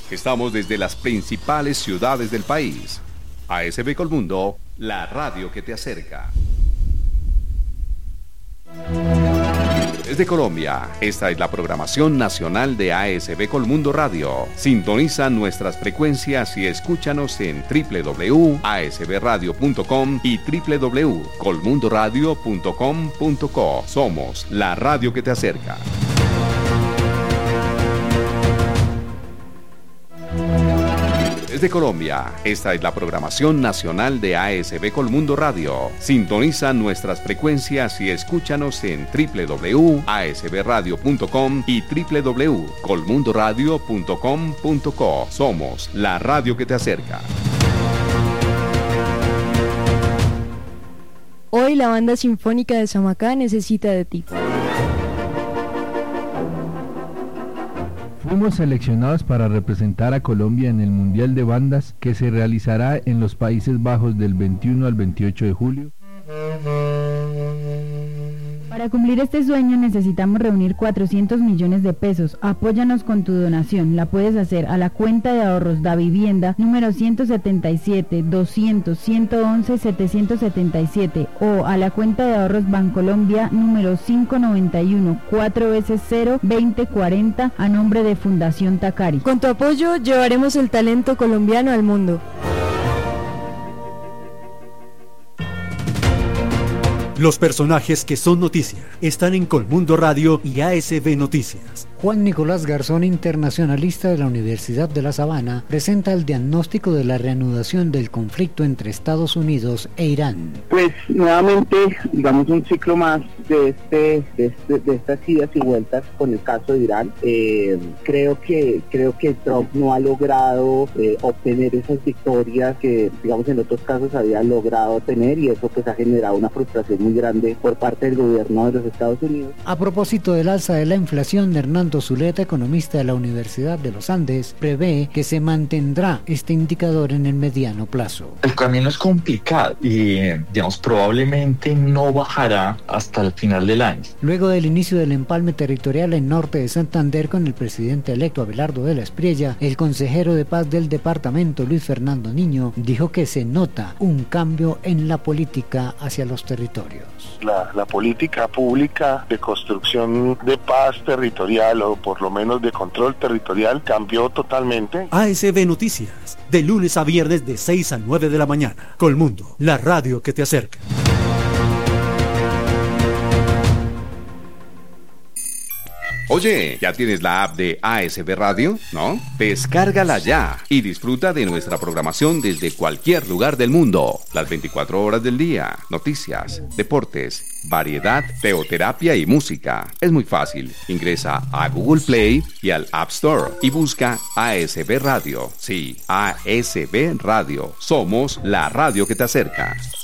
Estamos desde las principales ciudades del país. ASB Colmundo, la radio que te acerca. Desde Colombia, esta es la programación nacional de ASB Colmundo Radio. Sintoniza nuestras frecuencias y escúchanos en www.asbradio.com y www.colmundoradio.com.co. Somos la radio que te acerca. Desde Colombia, esta es la programación nacional de ASB Colmundo Radio. Sintoniza nuestras frecuencias y escúchanos en www.asbradio.com y www.colmundoradio.com.co. Somos la radio que te acerca. Hoy la Banda Sinfónica de Samacá necesita de ti. Fuimos seleccionados para representar a Colombia en el Mundial de Bandas que se realizará en los Países Bajos del 21 al 28 de julio. Para cumplir este sueño necesitamos reunir 400 millones de pesos. Apóyanos con tu donación. La puedes hacer a la cuenta de ahorros Davivienda número 177 200 111 777 o a la cuenta de ahorros Bancolombia número 591 4 veces 0 2040 a nombre de Fundación Takari. Con tu apoyo llevaremos el talento colombiano al mundo. Los personajes que son noticia están en Colmundo Radio y ASB Noticias. Juan Nicolás Garzón, internacionalista de la Universidad de La Sabana, presenta el diagnóstico de la reanudación del conflicto entre Estados Unidos e Irán. Pues nuevamente, digamos, un ciclo más de estas idas y vueltas con el caso de Irán. Creo que Trump no ha logrado obtener esas victorias que, digamos, en otros casos había logrado tener, y eso pues ha generado una frustración muy grande por parte del gobierno de los Estados Unidos. A propósito del alza de la inflación, Hernando Zuleta, economista de la Universidad de los Andes, prevé que se mantendrá este indicador en el mediano plazo. El camino es complicado y, digamos, probablemente no bajará hasta el final del año. Luego del inicio del empalme territorial en norte de Santander con el presidente electo Abelardo de la Espriella, el consejero de paz del departamento, Luis Fernando Niño, dijo que se nota un cambio en la política hacia los territorios. La política pública de construcción de paz territorial, o por lo menos de control territorial, cambió totalmente. ASB Noticias, de lunes a viernes de 6 a 9 de la mañana. Colmundo, la radio que te acerca. Oye, ¿ya tienes la app de ASB Radio? ¿No? Descárgala ya y disfruta de nuestra programación desde cualquier lugar del mundo. Las 24 horas del día, noticias, deportes, variedad, teoterapia y música. Es muy fácil. Ingresa a Google Play y al App Store y busca ASB Radio. Sí, ASB Radio. Somos la radio que te acerca.